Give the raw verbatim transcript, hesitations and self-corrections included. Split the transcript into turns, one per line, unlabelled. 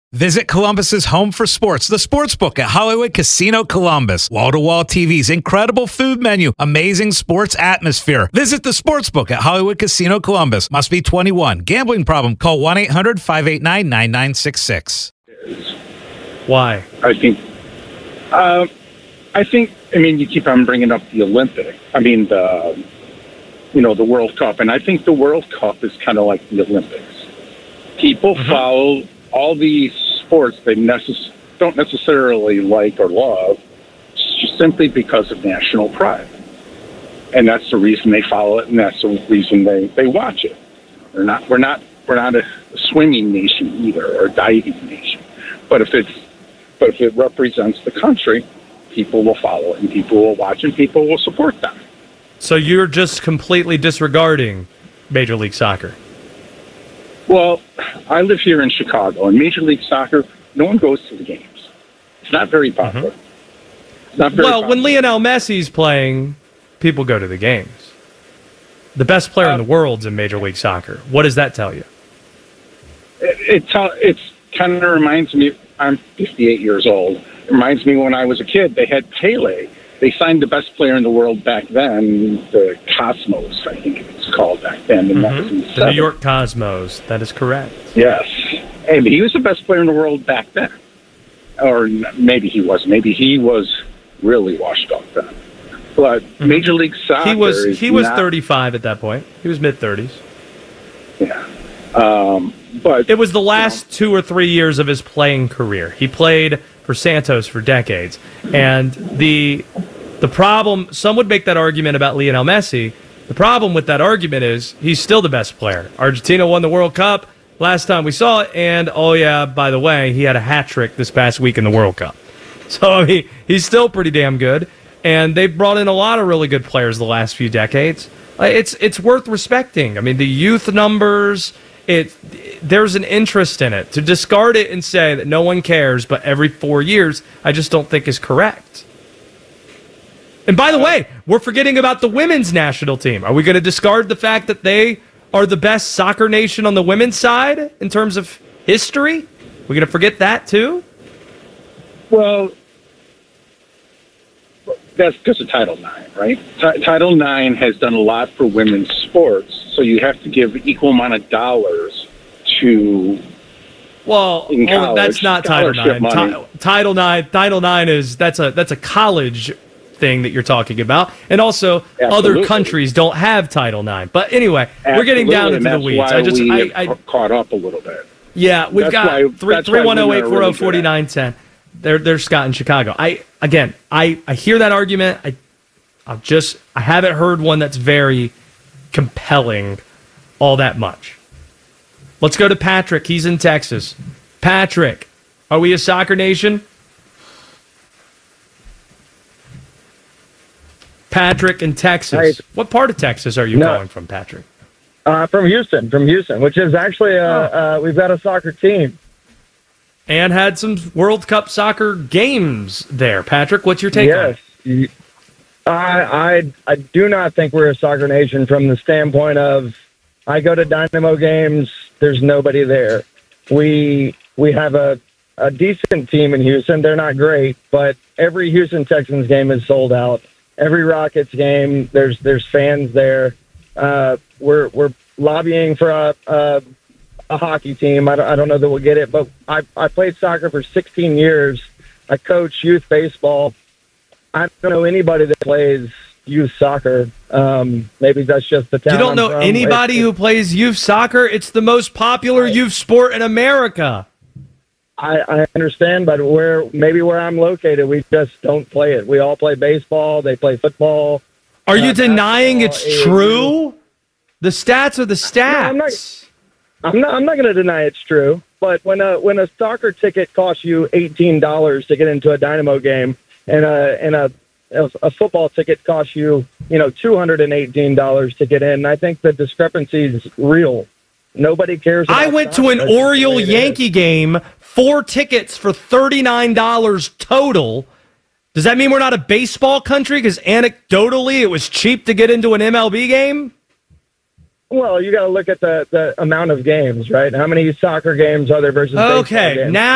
Visit Columbus's home for sports, the Sportsbook at Hollywood Casino Columbus. Wall-to-wall T Vs, incredible food menu, amazing sports atmosphere. Visit the Sportsbook at Hollywood Casino Columbus. Must be twenty-one. Gambling problem? Call one eight hundred five eight nine nine nine six six.
Why?
I think, uh, I think, I mean, you keep on bringing up the Olympic. I mean, the, you know, the World Cup. And I think the World Cup is kind of like the Olympics. People mm-hmm. follow all these sports they necess- don't necessarily like or love simply because of national pride. And that's the reason they follow it, and that's the reason they, they watch it. We're not we're not we're not a swimming nation either, or a diving nation. But if it's but if it represents the country, people will follow it, and people will watch, and people will support them.
So you're just completely disregarding Major League Soccer?
Well, I live here in Chicago, and Major League Soccer, no one goes to the games. It's not very popular. Mm-hmm. It's not very
well,
popular.
when Lionel Messi's playing, people go to the games. The best player uh, in the world's in Major League Soccer. What does that tell you?
It, it it's kind of reminds me, I'm fifty-eight years old. It reminds me when I was a kid, they had Pele. They signed the best player in the world back then, the Cosmos, I think it was called back then. And
mm-hmm.
that was in
the New York Cosmos. That is correct.
Yes. And he was the best player in the world back then. Or maybe he wasn't. Maybe he was really washed up then. But mm-hmm. Major League Soccer
He was
is
he was
not,
thirty-five at that point. He was mid-thirties.
Yeah. Um, but
it was the last you know, two or three years of his playing career. He played for Santos for decades. And the the problem, some would make that argument about Lionel Messi. The problem with that argument is he's still the best player. Argentina won the World Cup last time we saw it, and oh yeah, by the way, he had a hat trick this past week in the World Cup. So I mean, he's still pretty damn good. And they've brought in a lot of really good players the last few decades. It's it's worth respecting. I mean, the youth numbers, it there's an interest in it. To discard it and say that no one cares, but every four years, I just don't think is correct. And by the way, we're forgetting about the women's national team. Are we going to discard the fact that they are the best soccer nation on the women's side in terms of history? We're going to forget that too?
Well, that's because of Title nine, right? T- Title nine has done a lot for women's sports, so you have to give equal amount of dollars to.
Well,
in college,
well that's not Title nine. Ti- Title nine. Title nine is that's a that's a college thing that you're talking about, and also Absolutely. Other countries don't have Title nine. But anyway,
Absolutely.
We're getting down into the weeds.
I
just
we
I, I
caught up a little bit.
Yeah, we've
that's
got
why,
three three one zero eight four zero forty nine ten. They're they're Scott in Chicago. I again, I, I hear that argument. I I just I haven't heard one that's very compelling all that much. Let's go to Patrick. He's in Texas. Patrick, are we a soccer nation? Patrick in Texas.
Hey.
What part of Texas are you
no.
calling from, Patrick?
Uh, from Houston, from Houston, which is actually a,
oh.
uh, we've got a soccer team.
And had some World Cup soccer games there. Patrick, what's your take
yes.
on it?
I, I I do not think we're a soccer nation from the standpoint of I go to Dynamo games, there's nobody there. We we have a, a decent team in Houston. They're not great, but every Houston Texans game is sold out. Every Rockets game, there's there's fans there. Uh, we're we're lobbying for a, a a hockey team. I don't, I don't know that we'll get it, but I I played soccer for sixteen years. I coach youth baseball. I don't know anybody that plays youth soccer. Um, maybe that's just the town.
You don't
I'm
know
from.
anybody
it's,
who plays youth soccer? It's the most popular
I,
youth sport in America.
I, I understand, but where maybe where I'm located, we just don't play it. We all play baseball. They play football.
Are you
uh,
denying it's
A A U.
true? The stats are the stats.
No, I'm not. I'm not. I'm not going to deny it's true. But when a when a soccer ticket costs you eighteen dollars to get into a Dynamo game, and a and a a football ticket costs you you know two hundred and eighteen dollars to get in, I think the discrepancy is real. Nobody cares. About
I went
soccer.
to an
That's
Oriole Yankee game. Four tickets for thirty-nine dollars total. Does that mean we're not a baseball country? Because anecdotally, it was cheap to get into an M L B game?
Well, you got to look at the, the amount of games, right? How many soccer games are there versus baseball
Okay,
games?
now